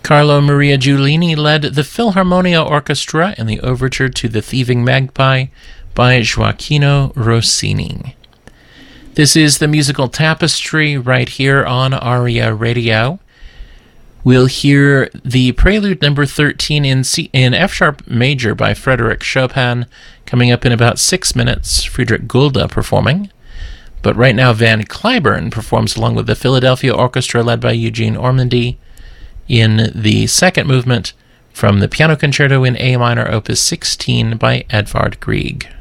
Carlo Maria Giulini led the Philharmonia Orchestra in the overture to The Thieving Magpie by Gioacchino Rossini. This is the musical tapestry right here on ARIA Radio. We'll hear the Prelude number 13 in F-sharp major by Frédéric Chopin coming up in about 6 minutes, Friedrich Gulda performing. But right now Van Cliburn performs along with the Philadelphia Orchestra led by Eugene Ormandy in the second movement from the Piano Concerto in A minor, Opus 16 by Edvard Grieg.